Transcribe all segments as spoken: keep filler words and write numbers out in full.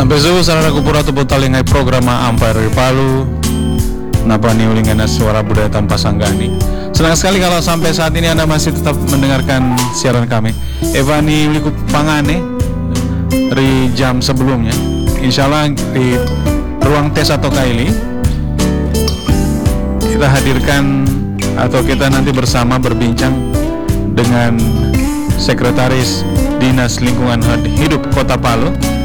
Sampai subuh sarana kupura tu botalingai programa Ampere dari Palu. Napa ni ulingana suara budaya tanpa sanggani. Senang sekali kalau sampai saat ini Anda masih tetap mendengarkan siaran kami. Evani Uliku Pangane dari jam sebelumnya. Insya Allah di ruang tes atau kaili kita hadirkan atau kita nanti bersama berbincang dengan Sekretaris Dinas Lingkungan Hidup Kota Palu,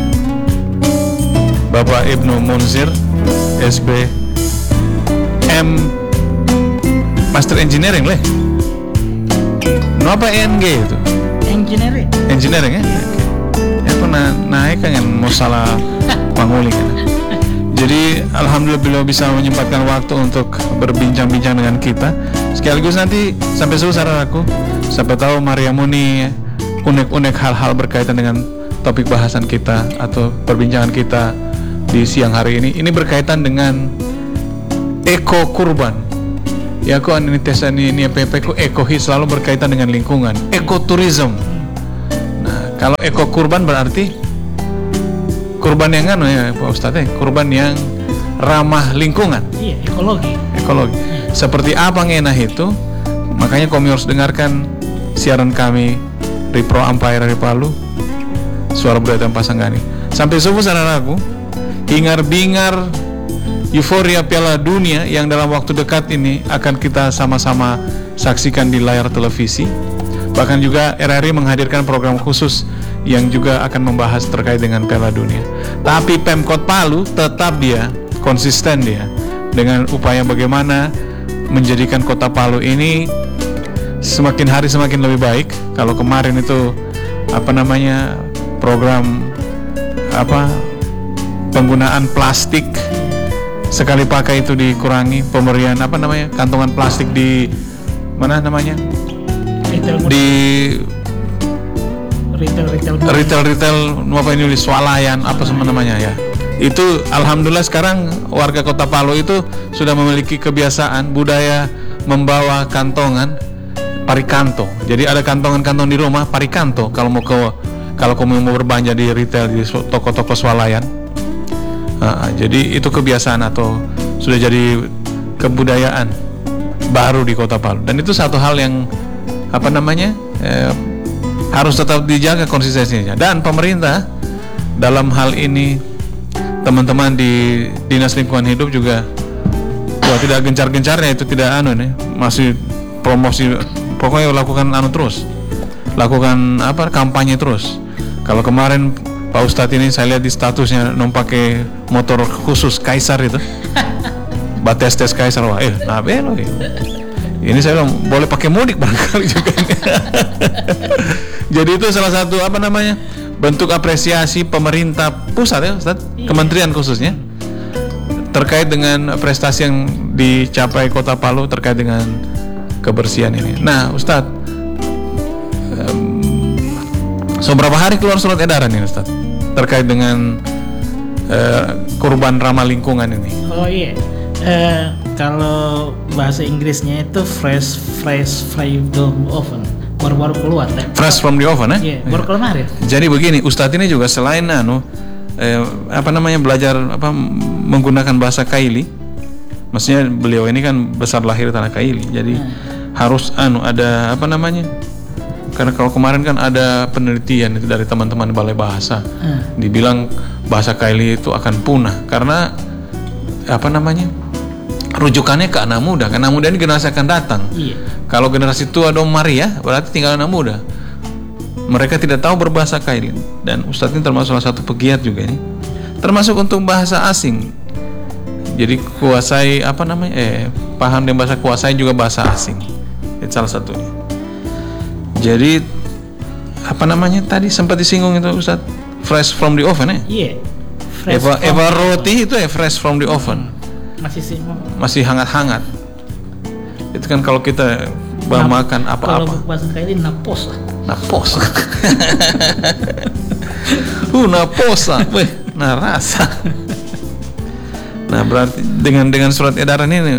Bapak Ibnu Munzir, S B M Master Engineering leh. No apa E N G itu? Engineering. Engineering ya? Ya pernah naik kan mau salah panguling kan. Jadi alhamdulillah beliau bisa menyempatkan waktu untuk berbincang-bincang dengan kita. Sekaligus nanti sampai selesai aku, siapa tahu Maria Muni unek-unek hal-hal berkaitan dengan topik bahasan kita atau perbincangan kita di siang hari ini. Ini berkaitan dengan eko kurban. Ya aku ini tesan ini P P ku ekohi selalu berkaitan dengan lingkungan. Ekoturism. Nah, kalau eko kurban berarti kurban yang anu ya Pak Ustadz, eh, kurban yang ramah lingkungan. Iya, ekologi. Ekologi. Hmm. Seperti apa ngenah itu? Makanya kami harus dengarkan siaran kami di Pro Ampere dari Palu, suara budaya tanpa sanggani. Sampai subuh saudaraku, hingar-bingar euforia Piala Dunia yang dalam waktu dekat ini akan kita sama-sama saksikan di layar televisi. Bahkan juga R R I menghadirkan program khusus yang juga akan membahas terkait dengan Piala Dunia. Tapi Pemkot Palu tetap dia konsisten dia dengan upaya bagaimana menjadikan Kota Palu ini semakin hari semakin lebih baik. Kalau kemarin itu apa namanya program apa penggunaan plastik sekali pakai itu dikurangi, pemberian apa namanya kantongan plastik di mana namanya di retail retail retail retail apa ini swalayan apa sama namanya ya. Itu alhamdulillah sekarang warga Kota Palu itu sudah memiliki kebiasaan budaya membawa kantongan parikanto. Jadi ada kantongan-kantong di rumah parikanto kalau mau ke kalau kamu mau berbelanja di retail di toko-toko swalayan. Nah, jadi itu kebiasaan atau sudah jadi kebudayaan baru di Kota Palu. Dan itu satu hal yang apa namanya eh, harus tetap dijaga konsistensinya. Dan pemerintah dalam hal ini teman-teman di Dinas Lingkungan Hidup juga wah, tidak gencar-gencarnya itu tidak anu nih, masih promosi, pokoknya lakukan anu terus, lakukan apa kampanye terus. Kalau kemarin Pak Ustadz ini saya lihat di statusnya non pakai motor khusus Kaisar itu, bates tes Kaisar, wah eh nah belo ini saya bilang boleh pakai mudik barangkali juga. Jadi itu salah satu apa namanya bentuk apresiasi pemerintah pusat ya Ustaz, iya. Kementerian khususnya terkait dengan prestasi yang dicapai Kota Palu terkait dengan kebersihan ini. Nah Ustaz, um, so berapa hari keluar surat edaran ini Ustaz terkait dengan uh, kurban ramah lingkungan ini? Oh iya, uh, kalau bahasa Inggrisnya itu fresh fresh from the oven, baru-baru keluar ya. Fresh from the oven, eh? Iya, baru keluar ya. Jadi begini, Ustadz ini juga selain anu eh, apa namanya belajar apa menggunakan bahasa Kaili, maksudnya beliau ini kan besar lahir tanah Kaili, jadi hmm. harus anu ada apa namanya? Karena kalau kemarin kan ada penelitian itu dari teman-teman Balai Bahasa, hmm. dibilang bahasa Kaili itu akan punah karena apa namanya? Rujukannya ke anak muda, karena anak muda ini generasi akan datang. Iya. Kalau generasi tua dong mari ya, berarti tinggal anak muda. Mereka tidak tahu berbahasa Kaili, dan Ustadz ini termasuk salah satu pegiat juga ini, termasuk untuk bahasa asing. Jadi kuasai apa namanya, eh paham dengan bahasa kuasai juga bahasa asing. Itu salah satunya. Jadi apa namanya tadi sempat disinggung itu Ustadz, fresh from the oven ya? Iya. Eva Eva roti itu ya fresh from the oven. Masih sih, masih hangat-hangat. Itu kan kalau kita bawa nah, makan apa-apa. Kalau bahasa Kaili napos lah. Napos. uh napos lah, weh, nah rasa. Nah berarti dengan dengan surat edaran ini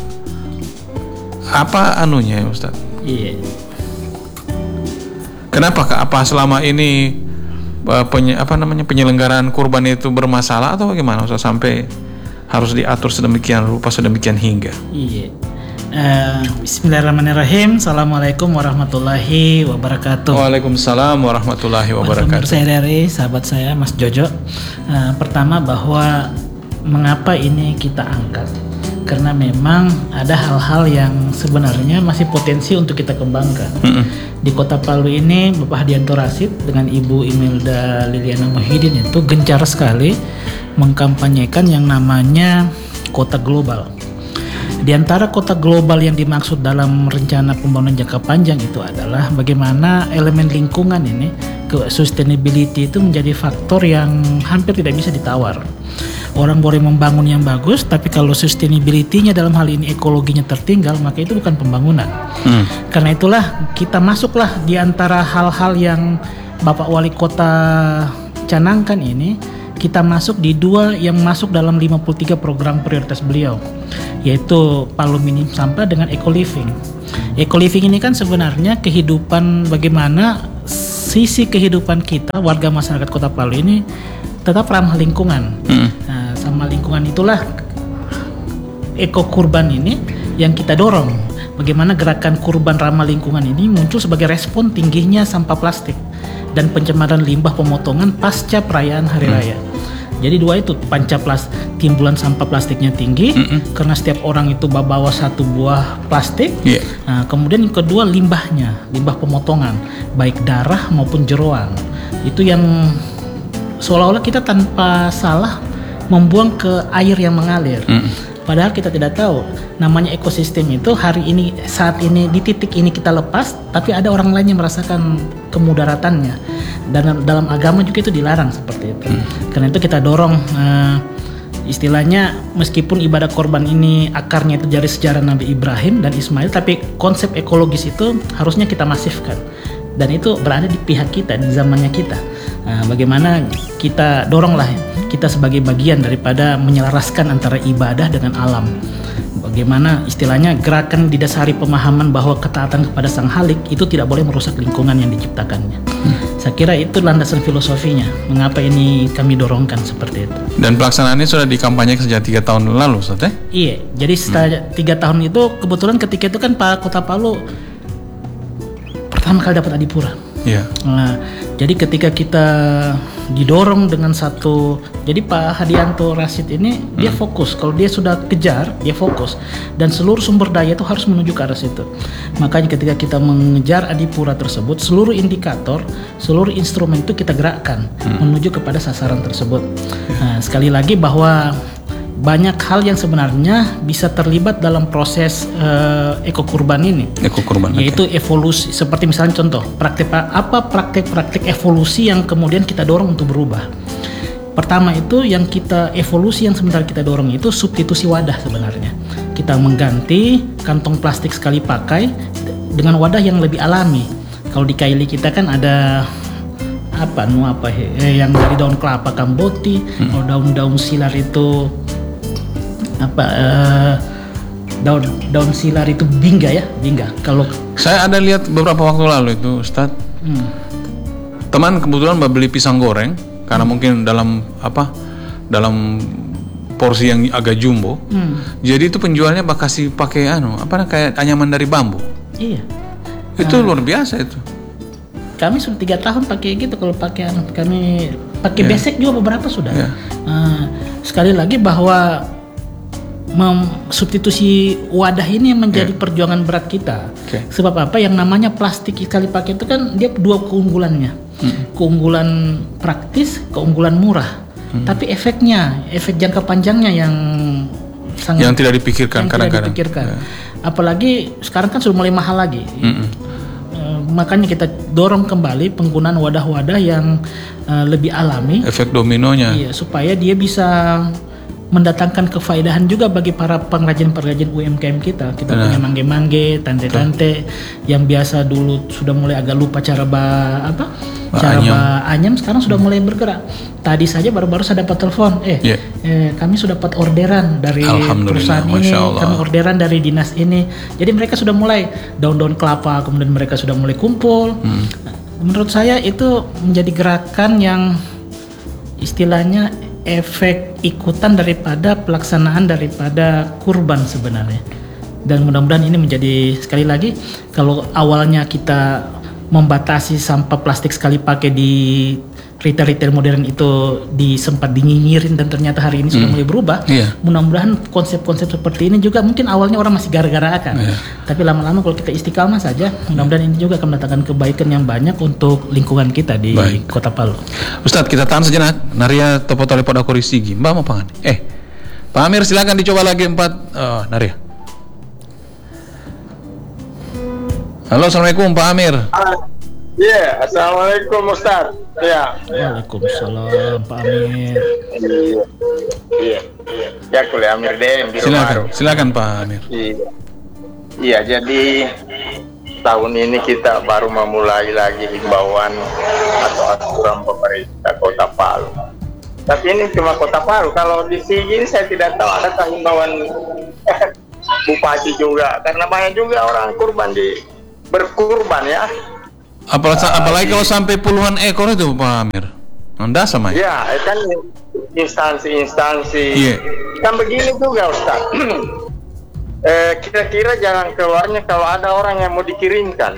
apa anunya ya Ustaz? Iya. Kenapa apa selama ini uh, penye, apa namanya penyelenggaraan kurban itu bermasalah atau bagaimana Ustaz sampai harus diatur sedemikian rupa sedemikian hingga? Iya. Uh, Bismillahirrahmanirrahim. Assalamualaikum warahmatullahi wabarakatuh. Waalaikumsalam warahmatullahi wabarakatuh. Saya dari sahabat saya Mas Jojo. Uh, pertama bahwa mengapa ini kita angkat? Karena memang ada hal-hal yang sebenarnya masih potensi untuk kita kembangkan. Mm-mm. Di Kota Palu ini Bapak Hadianto Rasid dengan Ibu Imelda Liliana Muhyiddin itu gencar sekali mengkampanyekan yang namanya kota global. Di antara kota global yang dimaksud dalam rencana pembangunan jangka panjang itu adalah bagaimana elemen lingkungan ini, ke sustainability itu menjadi faktor yang hampir tidak bisa ditawar. Orang boleh membangun yang bagus, tapi kalau sustainability-nya dalam hal ini ekologinya tertinggal, maka itu bukan pembangunan. Hmm. Karena itulah kita masuklah di antara hal-hal yang Bapak Wali Kota canangkan ini, kita masuk di dua yang masuk dalam lima puluh tiga program prioritas beliau, yaitu Palu Minim Sampah dengan Eco Living. Eco Living ini kan sebenarnya kehidupan, bagaimana sisi kehidupan kita warga masyarakat Kota Palu ini tetap ramah lingkungan. Hmm. Nah, sama lingkungan itulah Eko Kurban ini yang kita dorong. Bagaimana gerakan kurban ramah lingkungan ini muncul sebagai respon tingginya sampah plastik dan pencemaran limbah pemotongan pasca perayaan Hari hmm. Raya. Jadi dua itu, panca plas, timbulan sampah plastiknya tinggi mm-mm. karena setiap orang itu bawa satu buah plastik. Yeah. Nah, kemudian yang kedua limbahnya, limbah pemotongan, baik darah maupun jeroan. Itu yang seolah-olah kita tanpa salah membuang ke air yang mengalir. Mm. Padahal kita tidak tahu namanya ekosistem itu hari ini, saat ini di titik ini kita lepas, tapi ada orang lain yang merasakan kemudaratannya. Dan dalam agama juga itu dilarang seperti itu. Hmm. Karena itu kita dorong uh, istilahnya, meskipun ibadah korban ini akarnya itu dari sejarah Nabi Ibrahim dan Ismail, tapi konsep ekologis itu harusnya kita masifkan. Dan itu berada di pihak kita, di zamannya kita. Nah, bagaimana kita doronglah kita sebagai bagian daripada menyelaraskan antara ibadah dengan alam. Bagaimana istilahnya gerakan didasari pemahaman bahwa ketaatan kepada Sang Halik itu tidak boleh merusak lingkungan yang diciptakannya. Hmm. Saya kira itu landasan filosofinya. Mengapa ini kami dorongkan seperti itu. Dan pelaksanaannya sudah dikampanyekan sejak tiga tahun lalu, Ustaz, ya? Iya. Jadi setelah hmm. tiga tahun itu kebetulan ketika itu kan Pak Kota Palu pertama kali dapat Adipura. Iya. Nah, jadi ketika kita didorong dengan satu, jadi Pak Hadianto Rasid ini hmm. dia fokus. Kalau dia sudah kejar, dia fokus, dan seluruh sumber daya itu harus menuju ke arah situ. Makanya ketika kita mengejar Adipura tersebut, seluruh indikator, seluruh instrumen itu kita gerakkan hmm. menuju kepada sasaran tersebut. Nah, sekali lagi bahwa banyak hal yang sebenarnya bisa terlibat dalam proses uh, eko kurban ini. Eko kurban, yaitu okay. evolusi. Seperti misalnya contoh, praktek apa praktek-praktek evolusi yang kemudian kita dorong untuk berubah. Pertama itu yang kita evolusi yang sebenarnya kita dorong itu substitusi wadah sebenarnya. Kita mengganti kantong plastik sekali pakai dengan wadah yang lebih alami. Kalau di Kaili kita kan ada apa nu apa eh, yang dari daun kelapa kamboti, hmm. atau daun-daun silar itu apa uh, daun daun silar itu bingga ya, bingga. Kalau saya ada lihat beberapa waktu lalu itu, Ustadz, hmm. teman kebetulan beli pisang goreng karena hmm. mungkin dalam apa dalam porsi yang agak jumbo, hmm. jadi itu penjualnya bak kasih pakai anu apa kayak anyaman dari bambu. Iya. Itu uh, luar biasa itu. Kami sudah tiga tahun pakai gitu. Kalau pakai anu, kami pakai yeah. besek juga beberapa sudah. Yeah. Uh, sekali lagi bahwa substitusi wadah ini menjadi yeah. perjuangan berat kita. Okay. Sebab apa? Yang namanya plastik sekali pakai itu kan dia dua keunggulannya, mm. keunggulan praktis, keunggulan murah. Mm. Tapi efeknya, efek jangka panjangnya yang sangat yang tidak dipikirkan kadang-kadang. Yeah. Apalagi sekarang kan sudah mulai mahal lagi. Mm-mm. Uh, makanya kita dorong kembali penggunaan wadah-wadah yang uh, lebih alami. Efek dominonya. Iya, supaya dia bisa mendatangkan kefaedahan juga bagi para pengrajin-pengrajin U M K M kita. Kita nah. punya mangge-mangge, tante-tante yang biasa dulu sudah mulai agak lupa cara ba, apa? Ba cara anyam. ba anyam, sekarang sudah mulai bergerak. Tadi saja baru-baru saya dapat telepon, eh, yeah. eh kami sudah dapat orderan dari perusahaan ini, kami orderan dari dinas ini. Jadi mereka sudah mulai daun-daun kelapa, kemudian mereka sudah mulai kumpul. Hmm. Menurut saya itu menjadi gerakan yang istilahnya efek ikutan daripada pelaksanaan daripada kurban sebenarnya. Dan mudah-mudahan ini menjadi, sekali lagi, kalau awalnya kita membatasi sampah plastik sekali pakai di retail-retail modern itu disempat dinyinyirin dan ternyata hari ini sudah Hmm. mulai berubah. Iya. Mudah-mudahan konsep-konsep seperti ini juga mungkin awalnya orang masih gara-gara akan. Iya. Tapi lama-lama kalau kita istiqamah saja, mudah-mudahan ini juga akan mendatangkan kebaikan yang banyak untuk lingkungan kita di Baik. Kota Palu. Ustadz, kita tahan sejenak. Naria topo tali pada kori sigi. Mbak mau pangan? Eh, Pak Amir silakan dicoba lagi empat. Oh, Naria. Halo, assalamualaikum Pak Amir. Iya, yeah, assalamualaikum Ustaz. Ya. Waalaikumsalam Pak Amir. Iya. Iya. Ya, kuliah Amir Dem di Silakan, silakan Pak Amir. Iya. Iya, jadi tahun ini kita baru memulai lagi himbauan atau aturan pemerintah Kota Palu. Tapi ini cuma Kota Palu. Kalau di sini saya tidak tahu adakah himbauan Bupati juga, karena banyak juga orang kurban di berkurban ya. Apalagi, apalagi kalau sampai puluhan ekor itu Pak Amir. Anda sama ya? Ya, kan instansi-instansi. Iya. Kan begini juga Ustaz. eh, kira-kira jalan keluarnya kalau ada orang yang mau dikirimkan,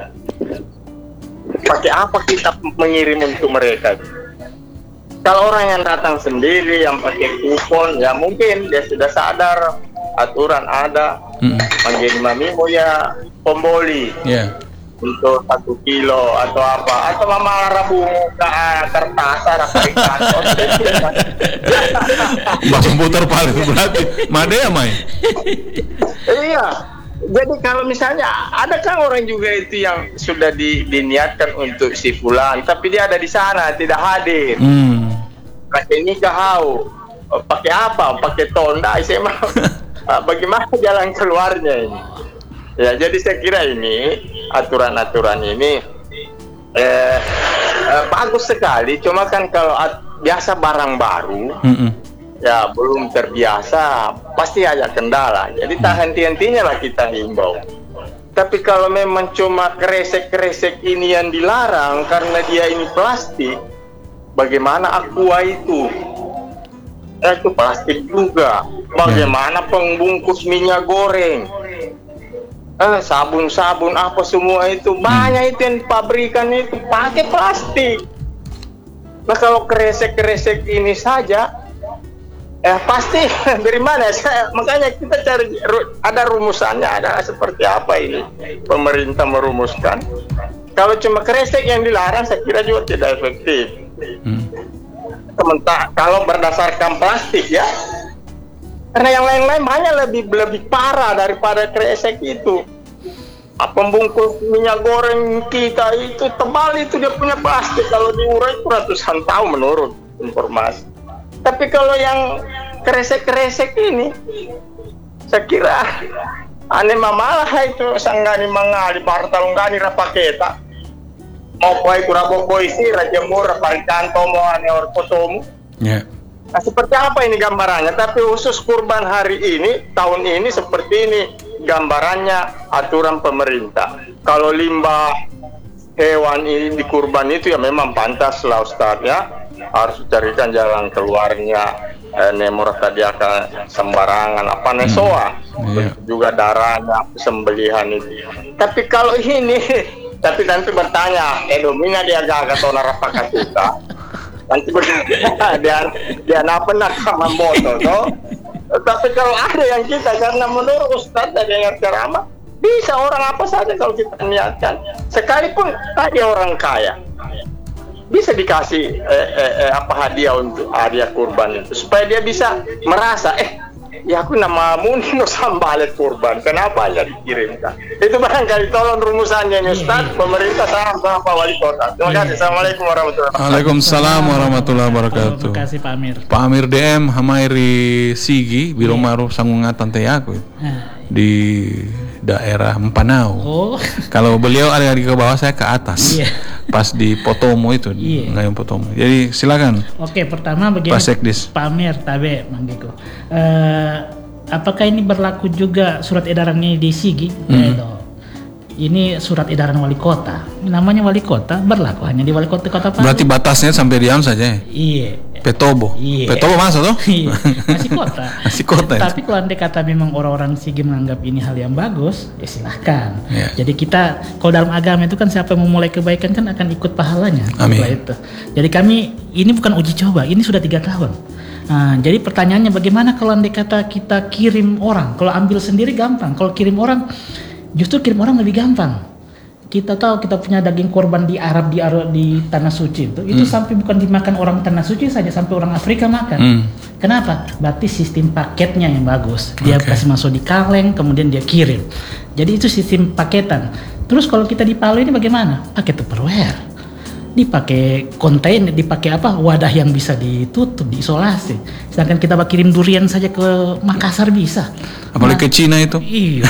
pakai apa kita mengirim untuk mereka? Kalau orang yang datang sendiri, yang pakai kupon, ya mungkin dia sudah sadar aturan ada. Mm-mm. Menjadi mamimo ya pemboli. Iya. Untuk satu kilo atau apa, atau mama rabu ke kertas rakyat kantor. Langsung putar paling berarti. Made ya Mai? Iya. Jadi kalau misalnya ada kan orang juga itu yang sudah di, diniatkan untuk si fulan, tapi dia ada di sana tidak hadir. Hmm. Pakai nikah hau, pakai apa? Pakai tonda, saya mau. Bagaimana jalan keluarnya ini? Ya, jadi saya kira ini aturan-aturan ini eh, eh, bagus sekali. Cuma kan kalau at- biasa barang baru, Mm-mm. ya belum terbiasa, pasti ada kendala. Jadi tak henti-hentinya lah kita himbau. Tapi kalau memang cuma kresek-kresek ini yang dilarang karena dia ini plastik, bagaimana aqua itu? Eh, itu plastik juga. Bagaimana pembungkus minyak goreng? Eh, sabun-sabun apa semua itu banyak itu yang pabrikan itu pakai plastik. Nah kalau kresek-kresek ini saja, eh pasti dari mana? Saya, makanya kita cari ada rumusannya, ada seperti apa ini pemerintah merumuskan. Kalau cuma kresek yang dilarang, saya kira juga tidak efektif. Hmm. Sementara kalau berdasarkan plastik ya. Karena yang lain-lain banyak lebih lebih parah daripada kresek itu. Pembungkus minyak goreng kita itu tebal itu dia punya plastik, kalau diurai itu ratusan tahun menurut informasi. Tapi kalau yang kresek-kresek ini, saya kira ane mamalah itu sanggani mangali partalunggani rapaketa. Mau poy kurabo poisi rajemur raparikanto mau ane orpotomu. Ya. Nah, seperti apa ini gambarannya? Tapi khusus kurban hari ini, tahun ini seperti ini gambarannya aturan pemerintah. Kalau limbah hewan ini di kurban itu ya memang pantas lah Ustaz ya. Harus carikan jalan keluarnya. Eh, nemor tadi akan sembarangan apa nesoa. Hmm. Yeah. Juga darahnya sembelihan itu. Tapi kalau ini, tapi nanti bertanya, eh domina dia agak atau narapaka kita. Nanti bertanya dia dia apa nak memboto toh. Tapi kalau ada yang kita, karena menurut Ustaz dari yang ceramah bisa orang apa saja kalau kita niatkan, sekalipun tadi orang kaya bisa dikasih eh, eh, eh, apa hadiah untuk hadiah kurban itu supaya dia bisa merasa eh ya aku nama muni no sambalet kurban, kenapa ya dikirimkan. Itu barangkali tolong rumusannya Ustaz, pemerintah sama Pak Wali Kota. Terima kasih. Assalamualaikum warahmatullahi wabarakatuh. Waalaikumsalam warahmatullahi wabarakatuh. Terima kasih Pak Amir. Pak Amir D M Hamairi Sigi Biro Maruf Sangungatan Teyaku Nah, di daerah Empanau. oh, Kalau beliau ada di ke bawah, saya ke atas. Iya. Pas di Potomo itu, Iya. Ngayung Potomo. Jadi silakan. oke, pertama begini Pak Sekdis. Pak Amir Tabe Manggiko. Eh, apakah ini berlaku juga surat edarannya di Sigi? Hmm. Yaitu, ini surat edaran wali kota. Namanya wali kota berlaku hanya di wali kota Kota Palu. Berarti batasnya sampai diam saja ya? Iya. Petobo. Iya. Petobo masuk tuh? Iya. Masih kota. Masih kota. Tapi kalau andai kata memang orang-orang Sigi menganggap ini hal yang bagus, ya silahkan. Iya. Jadi kita, kalau dalam agama itu kan siapa yang memulai kebaikan kan akan ikut pahalanya. Amin. Itu. Jadi kami, ini bukan uji coba, ini sudah tiga tahun. Nah, jadi pertanyaannya bagaimana kalau andai kata kita kirim orang? Kalau ambil sendiri gampang, kalau kirim orang, justru kirim orang lebih gampang. Kita tahu kita punya daging korban di Arab di Arab, di tanah suci itu, itu hmm. sampai bukan dimakan orang tanah suci saja, sampai orang Afrika makan. Hmm. Kenapa? Berarti sistem paketnya yang bagus. Dia okay. kasih masuk di kaleng, kemudian dia kirim. Jadi itu sistem paketan. Terus kalau kita di Palu ini bagaimana? Pakai Tupperware. Dipakai kontainer, dipakai apa? Wadah yang bisa ditutup, diisolasi. Sedangkan kita kirim durian saja ke Makassar bisa. Apalagi nah, ke Cina itu. Iya.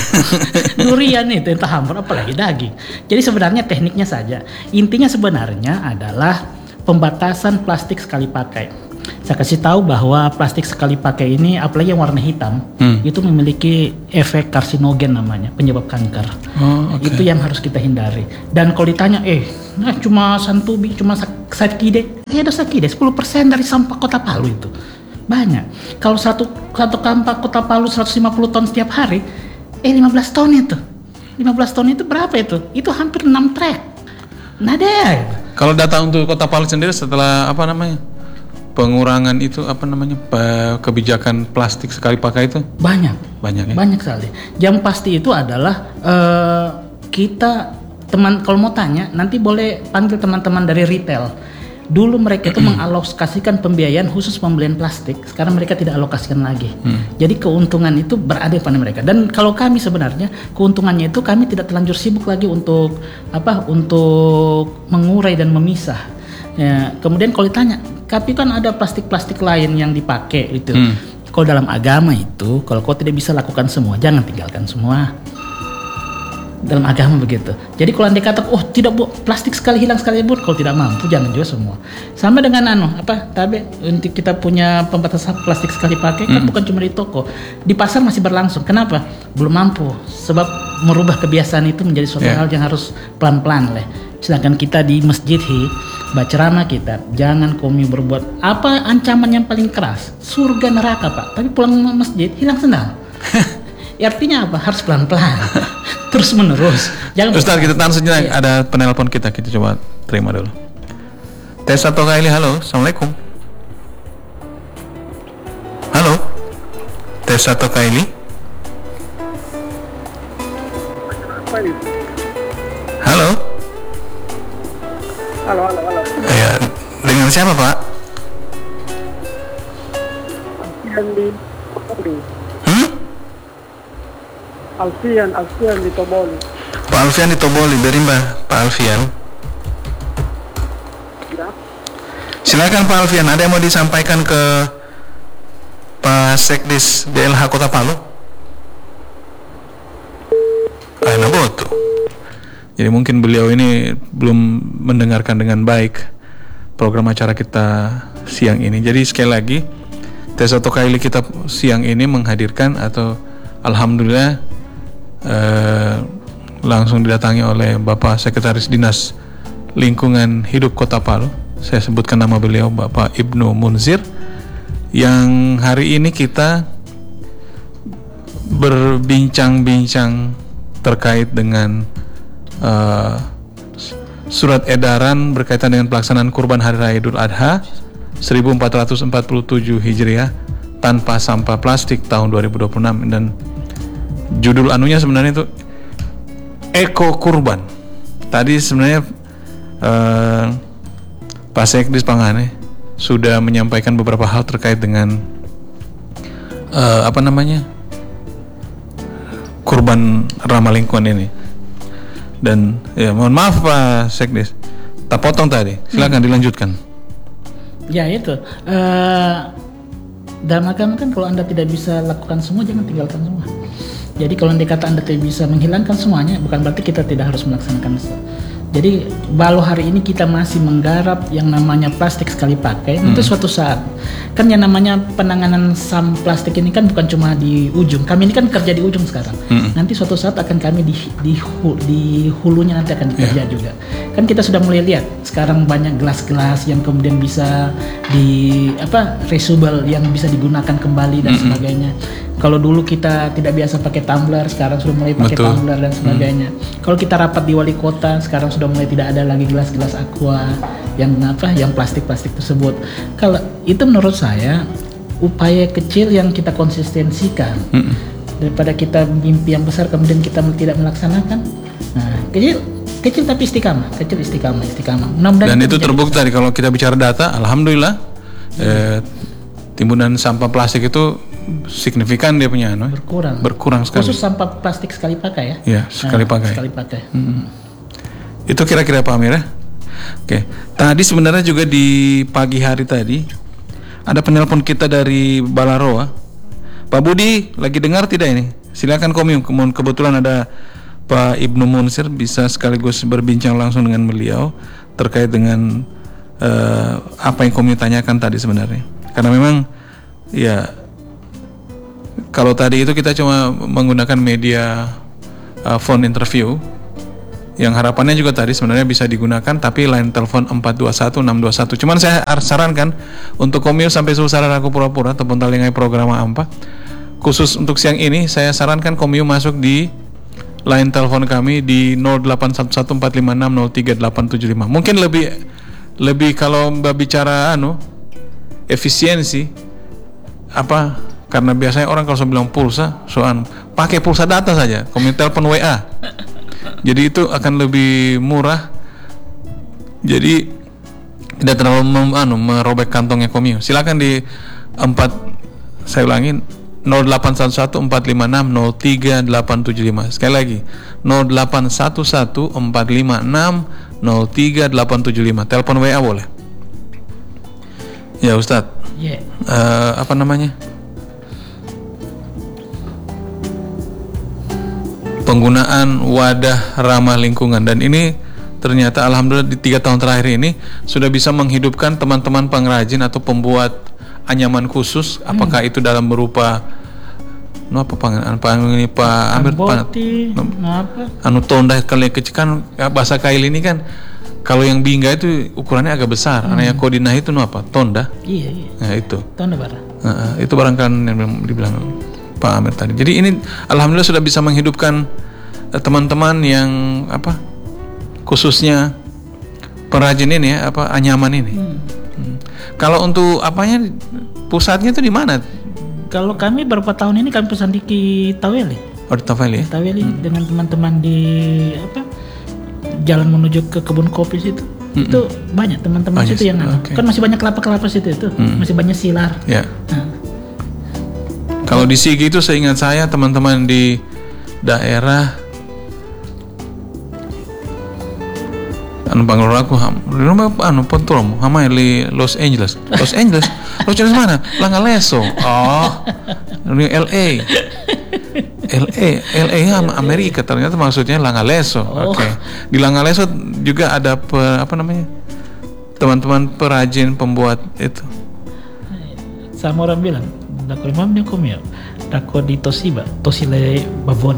Durian itu entah hampir apalagi daging. Jadi sebenarnya tekniknya saja. Intinya sebenarnya adalah pembatasan plastik sekali pakai. Saya kasih tahu bahwa plastik sekali pakai ini, apalagi yang warna hitam, hmm. itu memiliki efek karsinogen namanya, penyebab kanker. Oh, okay. Itu yang harus kita hindari. Dan kalau ditanya, eh, nah cuma santubi, cuma sakide, ya ada sakide, sepuluh persen dari sampah Kota Palu itu. Banyak. Kalau satu satu kampak Kota Palu seratus lima puluh ton setiap hari, eh lima belas ton itu. lima belas ton itu berapa itu? Itu hampir enam trek. Nah deh. Kalau data untuk Kota Palu sendiri setelah apa namanya? Pengurangan itu apa namanya? Kebijakan plastik sekali pakai itu? Banyak. Banyak ya? Banyak sekali. Yang pasti itu adalah uh, kita teman kalau mau tanya nanti boleh panggil teman-teman dari retail. Dulu mereka itu mengalokasikan pembiayaan khusus pembelian plastik, sekarang mereka tidak alokasikan lagi. Hmm. Jadi keuntungan itu berada pada mereka. Dan kalau kami sebenarnya keuntungannya itu kami tidak terlanjur sibuk lagi untuk apa? Untuk mengurai dan memisah. Ya, kemudian kalau ditanya, tapi kan ada plastik-plastik lain yang dipakai itu. Hmm. Kalau dalam agama itu, kalau kau tidak bisa lakukan semua, jangan tinggalkan semua. Dalam agama begitu. Jadi kalau andai kata, oh tidak bu, plastik sekali hilang sekali bu, kalau tidak mampu jangan juga semua. Sama dengan anu apa? Tapi untuk kita punya pembatasan plastik sekali pakai hmm. kan bukan cuma di toko, di pasar masih berlangsung. Kenapa? Belum mampu. Sebab merubah kebiasaan itu menjadi suatu yeah. hal yang harus pelan-pelan lah. Sedangkan kita di masjid hi, baca ceramah kita, jangan kami berbuat apa ancaman yang paling keras, surga neraka pak. Tapi pulang masjid hilang sendal. Ya, artinya apa? Harus pelan-pelan. Terus menerus. Jangan Ustaz, kita tahan sejenak. Iya. Ada penelpon kita, kita coba terima dulu. Tes satu kali, halo, assalamualaikum. Halo, tes satu kali. Halo. Halo, halo, halo. Ya, dengan siapa Pak? Alfian di Toboli. Hmm? Alfian, Alfian di Toboli. Pak Alfian di Toboli, berimba Pak Alfian. Ya. Silakan Pak Alfian, ada yang mau disampaikan ke Pak Sekdis D L H Kota Palu? Aina botu. Jadi mungkin beliau ini belum mendengarkan dengan baik program acara kita siang ini. Jadi sekali lagi, tes satu kali kita siang ini menghadirkan atau alhamdulillah eh, langsung didatangi oleh Bapak Sekretaris Dinas Lingkungan Hidup Kota Palu. Saya sebutkan nama beliau, Bapak Ibnu Munzir, yang hari ini kita berbincang-bincang terkait dengan Uh, surat edaran berkaitan dengan pelaksanaan kurban hari raya Idul Adha seribu empat ratus empat puluh tujuh Hijriah tanpa sampah plastik tahun dua ribu dua puluh enam, dan judul anunya sebenarnya itu Eko Kurban. Tadi sebenarnya uh, Pak Sekdis Pangane sudah menyampaikan beberapa hal terkait dengan uh, apa namanya kurban ramah lingkungan ini. Dan ya mohon maaf Pak Sekdis, tak potong tadi. Silakan hmm. dilanjutkan. Ya itu. Uh, dalam agama kan kalau Anda tidak bisa lakukan semua, jangan tinggalkan semua. Jadi kalau andai kata Anda tidak bisa menghilangkan semuanya, bukan berarti kita tidak harus melaksanakan Jadi baru hari ini kita masih menggarap yang namanya plastik sekali pakai. Hmm. Itu suatu saat kan yang namanya penanganan sampah plastik ini kan bukan cuma di ujung. Kami ini kan kerja di ujung sekarang. Hmm. Nanti suatu saat akan kami di di, di hulunya nanti akan dikerja yeah. juga. Kan kita sudah mulai lihat sekarang banyak gelas-gelas yang kemudian bisa di apa reusable yang bisa digunakan kembali dan hmm. sebagainya. Kalau dulu kita tidak biasa pakai tumbler, sekarang sudah mulai pakai Betul. tumbler dan sebagainya. Hmm. Kalau kita rapat di wali kota, sekarang sudah mulai tidak ada lagi gelas-gelas aqua yang apa, yang plastik-plastik tersebut. Kalau itu menurut saya upaya kecil yang kita konsistensikan hmm. daripada kita mimpi yang besar kemudian kita tidak melaksanakan. Nah, kecil, kecil tapi istiqamah, kecil istiqamah, istiqamah. Dan itu terbukti tadi kalau kita bicara data, alhamdulillah hmm. eh, timbunan sampah plastik itu signifikan dia punya no? berkurang berkurang sekali. Khusus sampah plastik sekali pakai ya. Iya, sekali nah, pakai. Sekali pakai. Hmm. Itu kira-kira Pak Amir ya. Oke. Tadi sebenarnya juga di pagi hari tadi ada penelpon kita dari Balaroa. Pak Budi lagi dengar tidak ini? Silakan Komium. Kebetulan ada Pak Ibnu Munsir bisa sekaligus berbincang langsung dengan beliau terkait dengan uh, apa yang Komium tanyakan tadi sebenarnya. Karena memang ya kalau tadi itu kita cuma menggunakan media uh, phone interview yang harapannya juga tadi sebenarnya bisa digunakan tapi line telepon empat dua satu enam dua satu. Cuman saya sarankan untuk Komio sampai susah aku pura-pura ataupun talingai program apa khusus untuk siang ini saya sarankan Komio masuk di line telepon kami di nol delapan satu satu empat lima enam nol tiga delapan tujuh lima. Mungkin lebih lebih kalau Mbak bicara anu efisiensi apa karena biasanya orang kalau bilang pulsa soal pakai pulsa data saja Komio telepon W A. Jadi itu akan lebih murah. Jadi tidak terlalu mem, anu, merobek kantongnya Komio. Silakan di empat saya ulangin nol delapan satu satu empat lima enam nol tiga delapan tujuh lima. Sekali lagi nol delapan satu satu empat lima enam nol tiga delapan tujuh lima. Telepon W A boleh. Ya Ustadz. Yeah. Uh, apa namanya? Penggunaan wadah ramah lingkungan dan ini ternyata alhamdulillah di tiga tahun terakhir ini sudah bisa menghidupkan teman-teman pengrajin atau pembuat anyaman khusus, hmm. apakah itu dalam berupa no apa pangan apa ini Pak Amir Pak anu tonda kali kecikan bahasa kail ini kan kalau yang bingga itu ukurannya agak besar, hmm. anaknya kodinah itu no apa tonda, iya iya, nah itu tonda barang, nah, itu barang kan yang dibilang Pak Amir tadi. Jadi ini alhamdulillah sudah bisa menghidupkan eh, teman-teman yang apa khususnya perajin ini ya apa anyaman ini. Hmm. Hmm. Kalau untuk apanya pusatnya itu di mana? Kalau kami beberapa tahun ini kami pesan di Taweli. Oh di Taweli ya? Taweli hmm. dengan teman-teman di apa jalan menuju ke kebun kopi situ. Hmm. Itu banyak teman-teman situ yang okay. kan masih banyak kelapa-kelapa situ itu, hmm. masih banyak silar. Ya. Nah. Kalau di Sigi itu seingat saya teman-teman di daerah anu Bangalore aku rumah anu Pontrom hamai di Los Angeles. Los Angeles. Los Angeles mana? Langaleso. Oh. Ini L A. L A, L A Amerika ternyata maksudnya Langaleso. Oh. Oke. Okay. Di Langaleso juga ada pe, apa namanya? Teman-teman perajin pembuat itu. Sama orang bilang Dako imam dia komio, dako di Toshiba, Toshile Babona.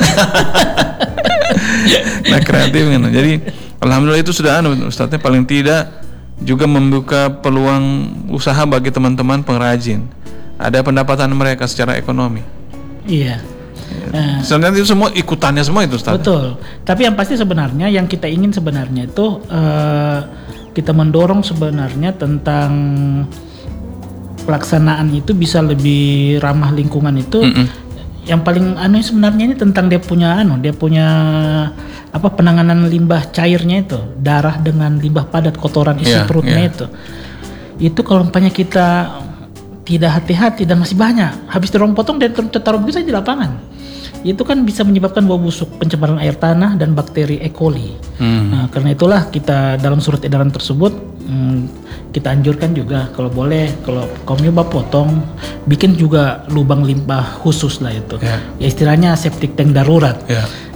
Nah kreatif kan. Jadi alhamdulillah itu sudah anu Ustadznya paling tidak juga membuka peluang usaha bagi teman-teman pengrajin. Ada pendapatan mereka secara ekonomi. Iya. Nah, sebenarnya itu semua ikutannya semua itu Ustadz. Betul. Tapi yang pasti sebenarnya yang kita ingin sebenarnya itu uh, kita mendorong sebenarnya tentang pelaksanaan itu bisa lebih ramah lingkungan itu. Mm-mm. Yang paling anu sebenarnya ini tentang dia punya anu dia punya apa penanganan limbah cairnya itu darah dengan limbah padat kotoran isi yeah, perutnya yeah. itu itu kalau umpamanya kita tidak hati-hati dan masih banyak habis dorong potong dan taruh begitu saja di lapangan itu kan bisa menyebabkan bau busuk pencemaran air tanah dan bakteri E. coli. Mm. Nah, karena itulah kita dalam surat edaran tersebut hmm, kita anjurkan juga kalau boleh kalau kaum nyoba potong bikin juga lubang limbah khusus lah itu yeah. ya istilahnya septic tank darurat yeah.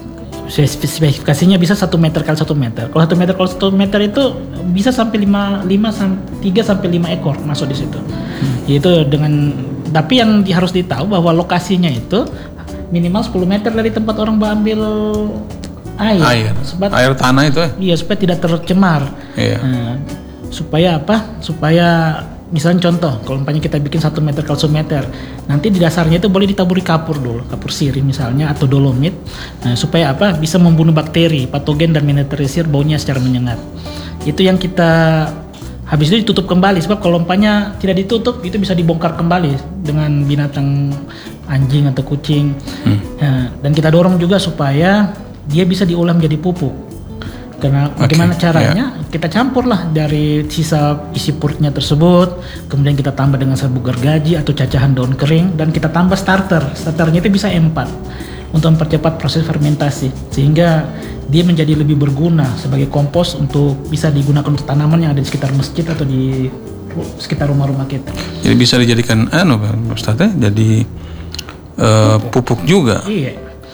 spesifikasinya bisa satu meter kali satu meter. Kalau satu meter kali satu meter itu bisa sampai lima, lima, tiga sampai lima ekor masuk di situ. Hmm. Itu dengan, tapi yang di, harus ditahu bahwa lokasinya itu minimal sepuluh meter dari tempat orang ambil air. Air, Sebab, air tanah itu ya? Iya, supaya tidak tercemar. Iya. Nah, supaya apa? Supaya misalnya contoh, kalau umpamanya kita bikin satu meter kali satu meter, nanti di dasarnya itu boleh ditaburi kapur dulu, kapur sirih misalnya atau dolomit, nah, supaya apa? Bisa membunuh bakteri, patogen dan menetralisir baunya secara menyengat. Itu yang kita habis itu ditutup kembali, sebab kalau umpamanya tidak ditutup itu bisa dibongkar kembali dengan binatang anjing atau kucing. Hmm. Nah, dan kita dorong juga supaya dia bisa diolah menjadi pupuk. Karena bagaimana okay, caranya yeah. kita campurlah dari sisa isi perutnya tersebut, kemudian kita tambah dengan serbuk gergaji atau cacahan daun kering, dan kita tambah starter. Starternya itu bisa empat untuk mempercepat proses fermentasi sehingga dia menjadi lebih berguna sebagai kompos untuk bisa digunakan untuk tanaman yang ada di sekitar masjid atau di sekitar rumah-rumah kita. Jadi bisa dijadikan anu Ustaz ya, jadi uh, pupuk juga. Iya.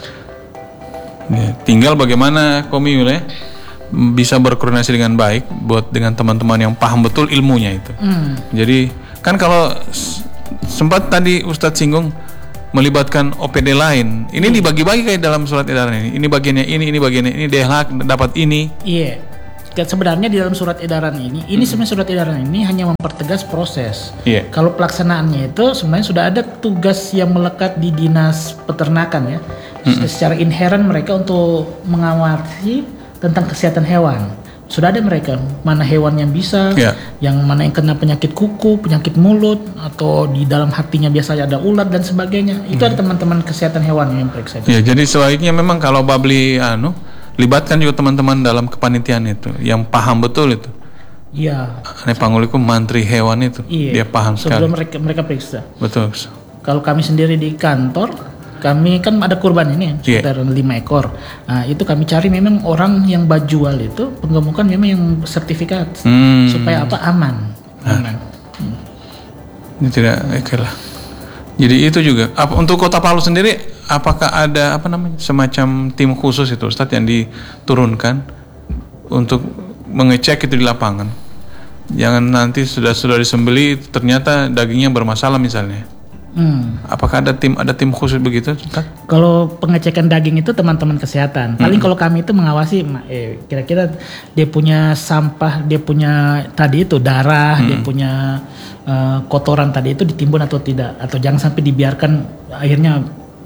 Ya, tinggal bagaimana Komi ya bisa berkoordinasi dengan baik buat dengan teman-teman yang paham betul ilmunya itu. Hmm. Jadi kan kalau sempat tadi Ustadz singgung melibatkan O P D lain, ini hmm. dibagi-bagi kayak dalam surat edaran ini. Ini bagiannya ini, ini bagiannya ini, D H dapat ini. Iya. Yeah. Sebenarnya di dalam surat edaran ini, ini hmm. sebenarnya surat edaran ini hanya mempertegas proses. Yeah. Kalau pelaksanaannya itu sebenarnya sudah ada tugas yang melekat di dinas peternakan ya. Hmm. Secara inheren mereka untuk mengawasi tentang kesehatan hewan. Sudah ada mereka, mana hewan yang bisa, yeah. yang mana yang kena penyakit kuku, penyakit mulut, atau di dalam hatinya biasanya ada ulat dan sebagainya. Itu hmm. ada teman-teman kesehatan hewan yang periksa. Ya, jadi sebaiknya memang kalau babli anu, libatkan juga teman-teman dalam kepanitiaan itu, yang paham betul itu. Iya. Ane Panguliku mantri hewan itu, iya. dia paham sekali. Sebelum mereka mereka periksa. Betul. Kalau kami sendiri di kantor, kami kan ada kurban ini sekitar yeah. lima ekor. Nah, itu kami cari memang orang yang bajual itu penggemukan memang yang sertifikat hmm. supaya apa aman. Nah. Aman. Hmm. Ini tidak oke lah. Jadi itu juga. Apa, untuk Kota Palu sendiri, apakah ada apa namanya semacam tim khusus itu Ustadz yang diturunkan untuk mengecek itu di lapangan? Jangan nanti sudah sudah disembeli ternyata dagingnya bermasalah misalnya. Hmm. Apakah ada tim ada tim khusus begitu? Ustaz? Kalau pengecekan daging itu teman-teman kesehatan. Paling hmm. kalau kami itu mengawasi, eh, kira-kira dia punya sampah, dia punya tadi itu darah, hmm. dia punya uh, kotoran tadi itu ditimbun atau tidak, atau jangan sampai dibiarkan akhirnya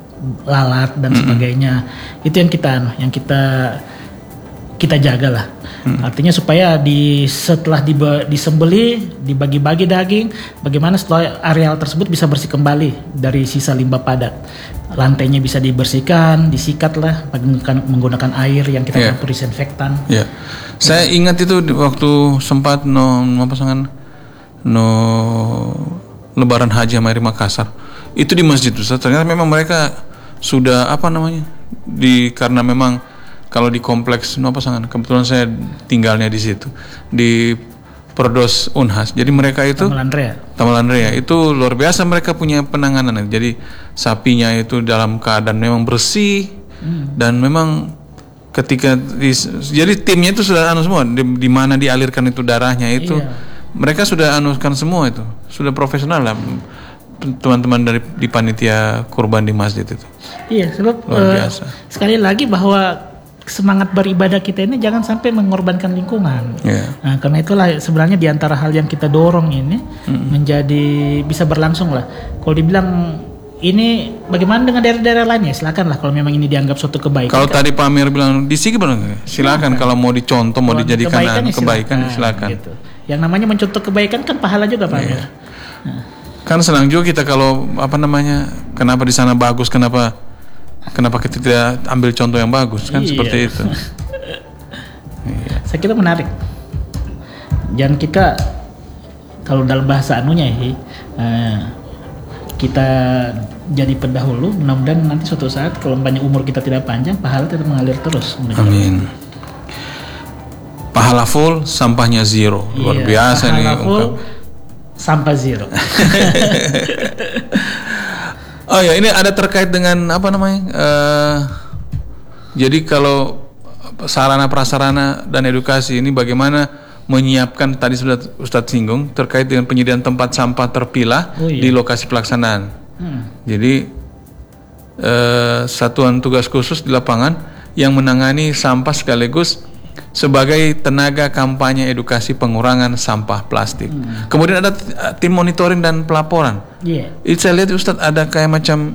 lalat dan hmm. sebagainya. Itu yang kita, yang kita kita jaga lah. Hmm. Artinya supaya di setelah dibe, disembeli, dibagi-bagi daging, bagaimana setelah areal tersebut bisa bersih kembali dari sisa limbah padat. Lantainya bisa dibersihkan, disikat lah menggunakan, menggunakan air yang kita yeah. campur disinfektan. Yeah. Saya ingat itu waktu sempat no pasangan no Lebaran Haji sama Makassar. Itu di masjid Ustaz. Ternyata memang mereka sudah apa namanya? Di karena memang kalau di kompleks no pasangan, kebetulan saya tinggalnya di situ di Perdos Unhas. Jadi mereka itu Tamalandrea. Tamalandrea itu luar biasa, mereka punya penanganan. Jadi sapinya itu dalam keadaan memang bersih hmm. dan memang ketika di, jadi timnya itu sudah anu semua di, di mana dialirkan itu darahnya itu iya. mereka sudah anukan semua itu, sudah profesional lah teman-teman dari di panitia kurban di masjid itu. Iya, sebab luar biasa. Uh, sekali lagi bahwa semangat beribadah kita ini jangan sampai mengorbankan lingkungan. Yeah. Nah, karena itulah sebenarnya di antara hal yang kita dorong ini mm-hmm. menjadi bisa berlangsung lah. Kalau dibilang ini bagaimana dengan daerah-daerah lainnya, silakan lah kalau memang ini dianggap suatu kebaikan. Kalau kan? Tadi Pak Amir bilang di sini benar, silakan kalau mau dicontoh, mau dijadikan kebaikan, ya kebaikan silakan. silakan. Gitu. Yang namanya mencontoh kebaikan kan pahala juga Pak Amir. Yeah. Nah. Kan senang juga kita kalau apa namanya, kenapa di sana bagus, kenapa Kenapa kita tidak ambil contoh yang bagus kan iya. seperti itu. Iya. Saya kira menarik. Dan kita kalau dalam bahasa anunya ya, uh, kita jadi pendahulu. Mudah-mudahan nanti suatu saat kalau banyak umur kita tidak panjang, pahala tetap mengalir terus. Amin. Pahala full, sampahnya zero. Luar iya, biasa nih. Pahala full, sampah zero. Oh ya, ini ada terkait dengan apa namanya? Uh, Jadi kalau sarana prasarana dan edukasi ini bagaimana menyiapkan, tadi sudah Ustadz singgung terkait dengan penyediaan tempat sampah terpilah Oh, iya. di lokasi pelaksanaan. Hmm. Jadi eh, satuan tugas khusus di lapangan yang menangani sampah sekaligus sebagai tenaga kampanye edukasi pengurangan sampah plastik. Hmm. Kemudian ada t- tim monitoring dan pelaporan. Iya. Itu saya lihat Ustadz ada kayak macam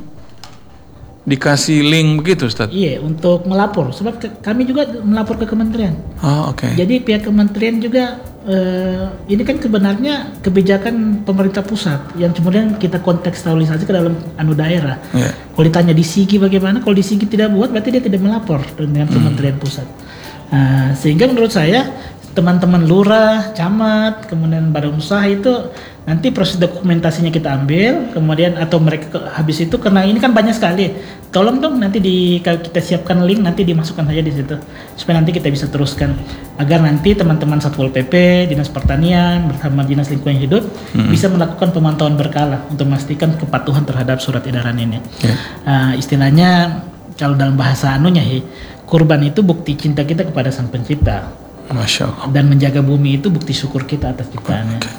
dikasih link begitu Ustadz. Iya, untuk melapor. Sebab ke- kami juga melapor ke kementerian. Oh, oke. Jadi pihak kementerian juga eh, ini kan sebenarnya kebijakan pemerintah pusat yang kemudian kita kontekstualisasi ke dalam anu daerah. Iya. Kalau ditanya di Sigi bagaimana, kalau di Sigi tidak buat berarti dia tidak melapor dengan kementerian pusat. Nah, sehingga menurut saya teman-teman lurah, camat, kemudian badan usaha itu nanti proses dokumentasinya kita ambil, kemudian atau mereka ke- habis itu karena ini kan banyak sekali, tolong dong nanti di kalau kita siapkan link nanti dimasukkan saja di situ supaya nanti kita bisa teruskan agar nanti teman-teman Satpol P P, Dinas Pertanian bersama Dinas Lingkungan Hidup Hmm. bisa melakukan pemantauan berkala untuk memastikan kepatuhan terhadap surat edaran ini. Ya. Ah, istilahnya kalau dalam bahasa anunya hi, kurban itu bukti cinta kita kepada Sang Pencipta Masya Allah. dan menjaga bumi itu bukti syukur kita atas ciptaannya.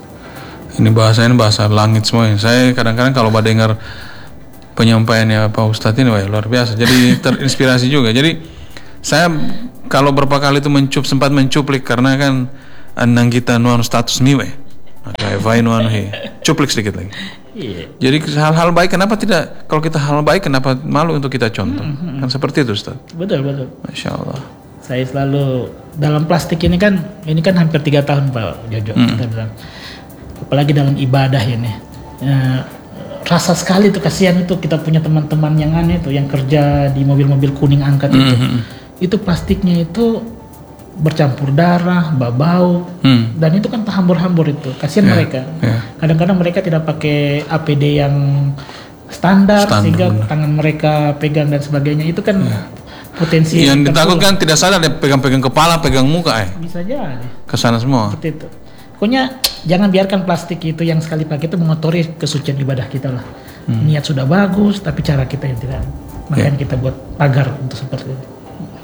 Ini bahasanya bahasa langit semua. Saya kadang-kadang kalau pada dengar penyampaiannya Pak Ustadz ini, wah luar biasa. Jadi terinspirasi juga. Jadi saya kalau berapa kali itu mencup sempat mencuplik karena kan anang kita nuan status miwe. Maka vai nuan he. Cuplik sedikit lagi. Iya. Jadi hal-hal baik kenapa tidak? Kalau kita hal baik kenapa malu untuk kita contoh? Kan seperti itu Ustaz. Betul betul. Masya Allah. Saya selalu dalam plastik ini kan ini kan hampir tiga tahun Pak Jojo kita bilang. Apalagi dalam ibadah ini. Ya, rasa sekali tuh kasihan itu kita punya teman-teman yang aneh tuh yang kerja di mobil-mobil kuning angkat itu. Itu plastiknya itu bercampur darah, bau, Hmm. dan itu kan terhambur-hambur itu. Kasihan Ya, mereka. ya. Kadang-kadang mereka tidak pakai A P D yang standar, Standar, sehingga benar. tangan mereka pegang dan sebagainya. Itu kan potensi Yang tertular. ditakutkan tidak sadar dia pegang-pegang kepala, pegang muka eh. Bisa jadi Kesana semua. seperti itu. Pokoknya jangan biarkan plastik itu yang sekali pakai itu mengotori kesucian ibadah kita lah. Niat sudah bagus, tapi cara kita yang tidak. Makanya kita buat pagar untuk seperti itu.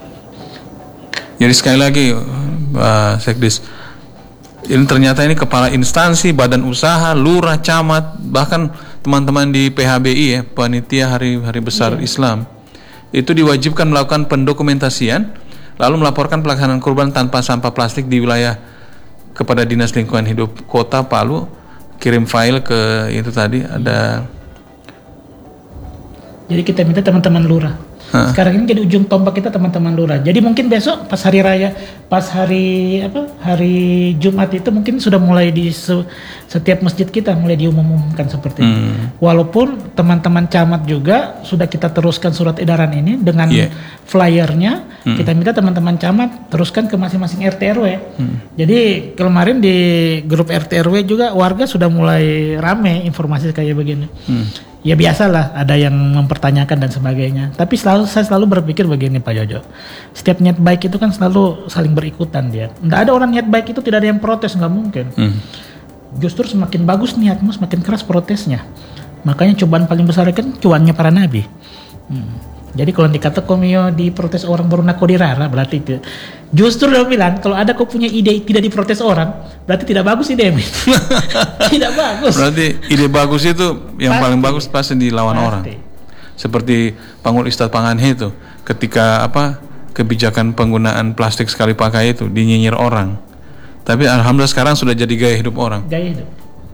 Jadi sekali lagi Pak Sekdis, ini ternyata ini kepala instansi, badan usaha, lurah, camat, bahkan teman-teman di P H B I ya, panitia hari hari besar Islam, itu diwajibkan melakukan pendokumentasian, lalu melaporkan pelaksanaan kurban tanpa sampah plastik di wilayah kepada Dinas Lingkungan Hidup Kota Palu, kirim file ke itu tadi ada. Jadi kita minta teman-teman lurah. Sekarang ini jadi ujung tombak kita teman-teman lurah. Jadi mungkin besok pas hari raya, pas hari apa hari Jumat itu mungkin sudah mulai di se- setiap masjid kita mulai diumumkan seperti itu. Walaupun teman-teman camat juga sudah kita teruskan surat edaran ini dengan Yeah. flyernya, kita minta teman-teman camat teruskan ke masing-masing R T R W. Jadi kemarin di grup R T R W juga warga sudah mulai rame informasi kayak begini. Ya biasalah ada yang mempertanyakan dan sebagainya. Tapi selalu saya selalu berpikir begini Pak Jojo. Setiap niat baik itu kan selalu saling berikutan dia. Nggak ada orang niat baik itu tidak ada yang protes, nggak mungkin. Hmm. Justru semakin bagus niatmu semakin keras protesnya. Makanya cobaan paling besar kan cuannya para nabi. Hmm. Jadi kalau dikata komio diprotes orang baru nakodirara berarti itu. Justru dia bilang kalau ada kau punya ide tidak diprotes orang berarti tidak bagus idemu. Tidak bagus. Berarti ide bagus itu yang Pasti. paling bagus pasti dilawan Pasti. orang. Seperti Pangul Istad Panganhe itu, ketika apa kebijakan penggunaan plastik sekali pakai itu dinyinyir orang. Tapi alhamdulillah sekarang sudah jadi gaya hidup orang. Gaya hidup.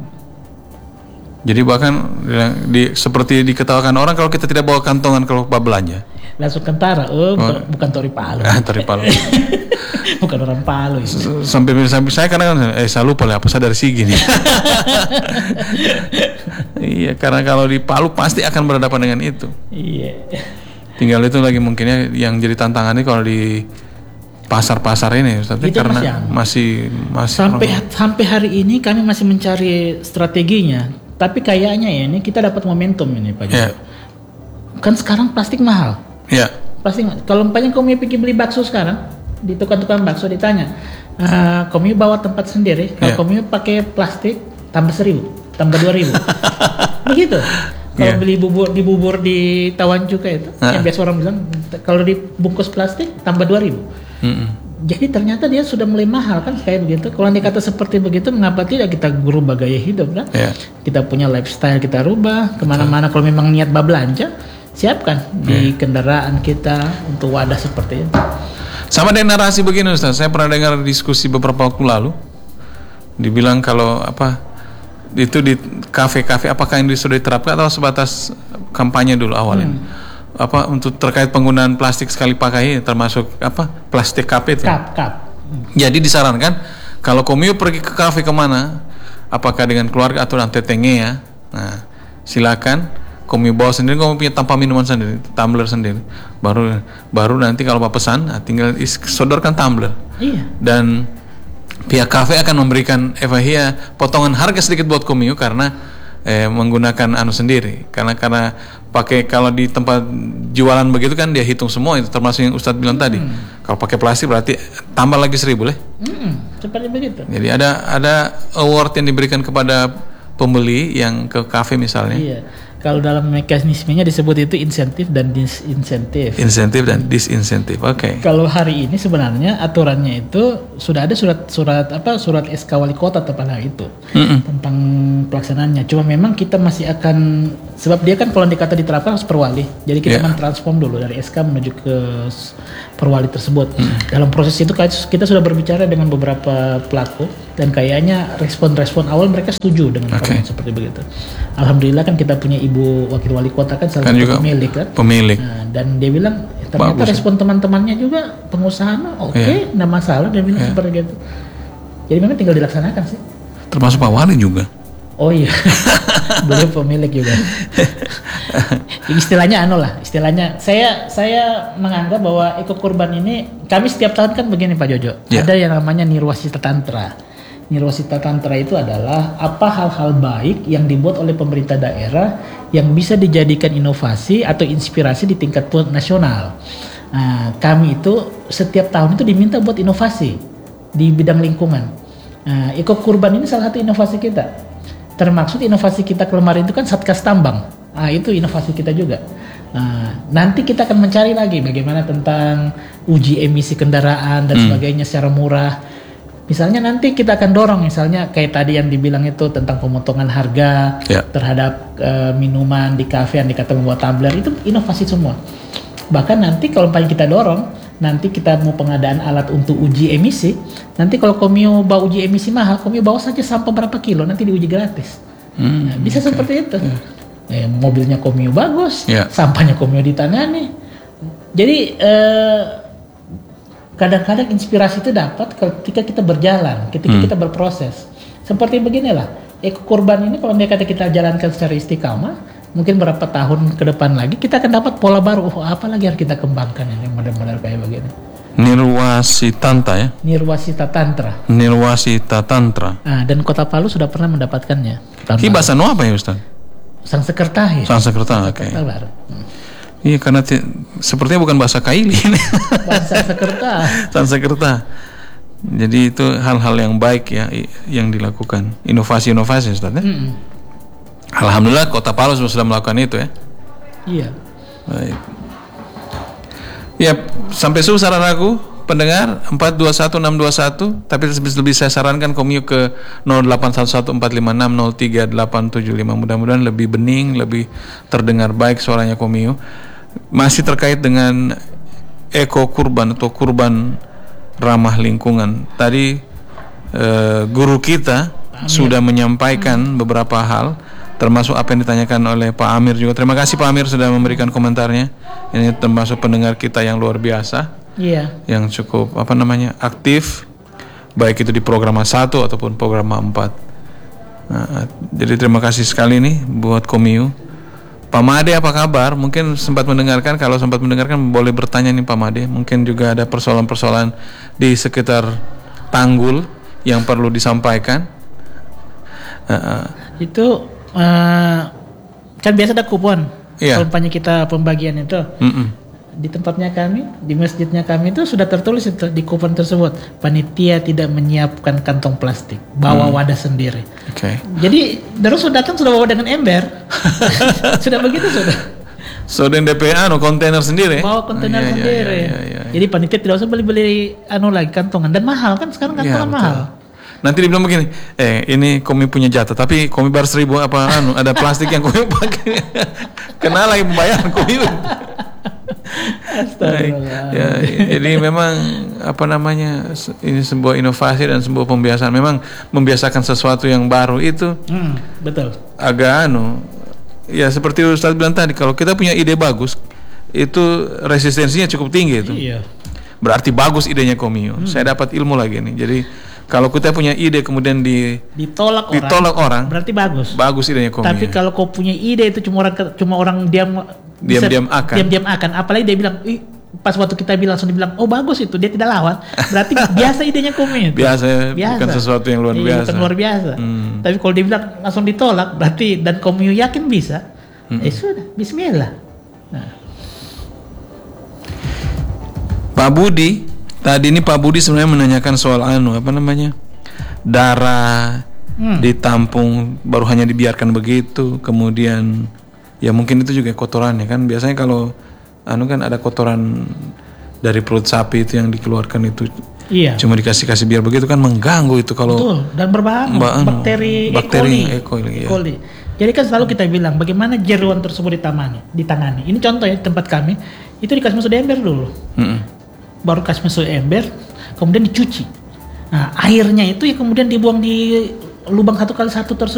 Jadi bahkan di, seperti diketawakan orang kalau kita tidak bawa kantongan kalau belanja. Langsung kentara. Oh, bukan, bukan Tori Palu. Ah, Tori Palu. Bukan orang Palu itu. S- Sampai sampai saya kadang eh saya lupa lah apa saya dari Sigi nih. Iya, karena kalau di Palu pasti akan berhadapan dengan itu. Iya. Tinggal itu lagi mungkinnya yang jadi tantangannya kalau di pasar-pasar ini, tapi Itu karena masih aman. masih masih Sampai sampai hari ini kami masih mencari strateginya. Tapi kayaknya ya ini kita dapat momentum ini Pak Jokowi. ya, Kan sekarang plastik mahal. ya, Pasti kalau umpamanya kamu pergi beli bakso sekarang di tukang-tukang bakso ditanya, "Ah, kamu bawa tempat sendiri? Kalau Yeah. kamu pakai plastik tambah seribu, tambah dua ribu." Begitu. Kalau Iya. beli bubur di bubur di Tawan Cuka itu, Ah. yang biasa orang bilang kalau dibungkus plastik tambah dua ribu. Mm-mm. Jadi ternyata dia sudah mulai mahal kan kayak begitu. Kalau dikata seperti begitu, mengapa tidak kita berubah gaya hidup kan? Iya. Kita punya lifestyle kita rubah kemana-mana. Kalau memang niat berbelanja, siapkan di kendaraan kita untuk wadah seperti itu. Sama dengan narasi begini Ustaz, saya pernah dengar diskusi beberapa waktu lalu, dibilang kalau apa itu di kafe-kafe apakah ini sudah diterapkan atau sebatas kampanye dulu awalnya. Hmm. Apa untuk terkait penggunaan plastik sekali pakai termasuk apa plastik cup itu. Cup, cup. Jadi disarankan kalau Komio pergi ke kafe kemana, apakah dengan keluarga atau nanti tetangga ya, nah silakan Komio bawa sendiri, Komio punya tanpa minuman sendiri, tumbler sendiri. Baru baru nanti kalau mau pesan, nah, tinggal is- sodorkan tumbler. Iya. Dan pihak kafe akan memberikan evahia potongan harga sedikit buat Komio karena eh, menggunakan anu sendiri, karena karena pakai kalau di tempat jualan begitu kan dia hitung semua itu termasuk yang Ustadz bilang tadi. Kalau pakai plastik berarti tambah lagi seribu lah. Hmm, seperti begitu. Jadi ada ada award yang diberikan kepada pembeli yang ke kafe misalnya. Iya. Kalau dalam mekanismenya disebut itu insentif dan disinsentif. Insentif dan disinsentif. Oke. Kalau hari ini sebenarnya aturannya itu sudah ada surat-surat apa surat S K wali kota tentang hal itu. Mm-mm. Tentang pelaksanaannya. Cuma memang kita masih akan sebab dia kan kalau dikata diterapkan harus perwali. Jadi kita Yeah. mentransform dulu dari S K menuju ke s- perwali tersebut. Dalam proses itu kita sudah berbicara dengan beberapa pelaku dan kayaknya respon-respon awal mereka setuju dengan Oke. okay. seperti begitu. Alhamdulillah kan kita punya ibu wakil wali kota kan salah Kan satu juga pemilik kan. pemilik. Nah, dan dia bilang eh, ternyata Bagus, respon teman-temannya juga pengusaha oke, Iya. nggak masalah dia bilang Iya. seperti itu. Jadi memang tinggal dilaksanakan sih. Termasuk Pak Wali juga. Oh iya, beliau pemilik juga. Istilahnya anu lah, istilahnya saya saya menganggap bahwa Eko Kurban ini kami setiap tahun kan begini Pak Jojo, Ya. ada yang namanya Nirwasita Tantra. Nirwasita Tantra itu adalah apa hal-hal baik yang dibuat oleh pemerintah daerah yang bisa dijadikan inovasi atau inspirasi di tingkat nasional. Nah, kami itu setiap tahun itu diminta buat inovasi di bidang lingkungan. Nah, Eko Kurban ini salah satu inovasi kita. Termaksud inovasi kita kemarin itu kan Satgas Tambang. Nah, itu inovasi kita juga. Nah, nanti kita akan mencari lagi bagaimana tentang uji emisi kendaraan dan Hmm. sebagainya secara murah. Misalnya nanti kita akan dorong misalnya kayak tadi yang dibilang itu tentang pemotongan harga Ya. terhadap eh, minuman di kafe yang dikatakan membuat tumbler itu inovasi semua. Bahkan nanti kalau paling kita dorong, nanti kita mau pengadaan alat untuk uji emisi, nanti kalau Komio bawa uji emisi mahal, Komio bawa saja sampah berapa kilo, nanti diuji gratis. Hmm, Nah, bisa seperti itu. Eh, mobilnya Komio bagus, Ya. sampahnya Komio ditangani. Jadi eh, kadang-kadang inspirasi itu dapat ketika kita berjalan, ketika Hmm. kita berproses. Seperti beginilah, Eko Kurban ini kalau dia kata kita jalankan secara istiqamah, mungkin berapa tahun ke depan lagi kita akan dapat pola baru. Oh, apa lagi harus kita kembangkan ini model-model kayak begini. Nirwasitanta ya. Nirwasita Tantra. Nirwasita Tantra. Nah, dan Kota Palu sudah pernah mendapatkannya. Tahun Ini lalu. bahasa no apa ya Ustaz? Sangsekerta ya. Sanskerta, oke. Baru. Hmm. Iya karena ti- sepertinya bukan bahasa Kaili ini. Bahasa Sangsekerta. Sanskerta. Jadi itu hal-hal yang baik ya i- yang dilakukan. Inovasi-inovasi Ustaz ya. Mm-mm. Alhamdulillah Kota Palu sudah melakukan itu ya. Iya. Baik. Ya, sampai subuh saran aku pendengar empat dua satu enam dua satu, tapi lebih, lebih saya sarankan Komio ke nol delapan satu satu empat lima enam nol tiga delapan tujuh lima. Mudah-mudahan lebih bening, lebih terdengar baik suaranya Komio. Masih terkait dengan eko kurban atau kurban ramah lingkungan. Tadi eh, guru kita sudah menyampaikan beberapa hal, termasuk apa yang ditanyakan oleh Pak Amir juga. Terima kasih Pak Amir sudah memberikan komentarnya. Ini termasuk pendengar kita yang luar biasa, Iya. yang cukup apa namanya aktif, baik itu di program satu ataupun program empat. Nah, jadi terima kasih sekali nih buat Komio. Pak Made apa kabar? Mungkin sempat mendengarkan, kalau sempat mendengarkan boleh bertanya nih Pak Made. Mungkin juga ada persoalan-persoalan di sekitar Tanggul yang perlu disampaikan. Uh, uh, Itu eh, kan biasa ada kupon Iya. kampanye kita pembagian itu. mm-mm. di tempatnya kami, di masjidnya kami itu sudah tertulis itu di kupon tersebut, panitia tidak menyiapkan kantong plastik, bawa Hmm. wadah sendiri. Oke. Jadi terus sudah datang sudah bawa dengan ember, sudah begitu sudah So dan D P A no kontainer sendiri. bawa kontainer Ah, iya, iya, sendiri. iya, iya, iya. Jadi panitia tidak usah beli-beli anu lagi kantongan dan mahal kan sekarang Iya, kantongan betul. mahal. Nanti dibilang begini, eh ini komi punya jatah, tapi komi bar seribu apa anu ada plastik yang komi pakai, kena lagi pembayaran komi. Astagfirullah. Ya, jadi memang apa namanya se- ini sebuah inovasi dan sebuah pembiasaan. Memang membiasakan sesuatu yang baru itu Hmm, betul. agak anu, ya seperti Ustadz bilang tadi, kalau kita punya ide bagus, itu resistensinya cukup tinggi itu. Iya. Berarti bagus idenya Komio. Saya dapat ilmu lagi nih. Jadi kalau kita punya ide kemudian di Ditolak, ditolak orang, berarti bagus. bagus idenya Komio. Tapi kalau kau punya ide itu cuma orang cuma orang diam Diam-diam akan. diam-diam akan. Apalagi dia bilang, ih, pas waktu kita bilang langsung dibilang, oh bagus itu, dia tidak lawan. Berarti biasa idenya kami itu. biasa, bukan sesuatu yang luar Iya, biasa. bukan luar biasa. Hmm. Tapi kalau dia bilang langsung ditolak, berarti dan Komio yakin bisa. Hmm. Eh sudah, Bismillah. Nah, Pak Budi, tadi ini Pak Budi sebenarnya menanyakan soal anu apa namanya darah Hmm. ditampung baru hanya dibiarkan begitu, kemudian ya mungkin itu juga kotorannya kan. Biasanya kalau anu kan ada kotoran dari perut sapi itu yang dikeluarkan itu iya. cuma dikasih-kasih biar begitu kan mengganggu itu kalau Betul, dan berbahaya Mbak, anu, bakteri, bakteri E. E. coli, E. iya. coli. Jadi kan selalu kita bilang bagaimana jeruan tersebut ditangani, ditangani. Ini contoh ya di tempat kami itu dikasih masuk di ember dulu, Mm-mm. baru kasih masuk ember, kemudian dicuci. Nah airnya itu ya kemudian dibuang di lubang satu kali satu tersebut.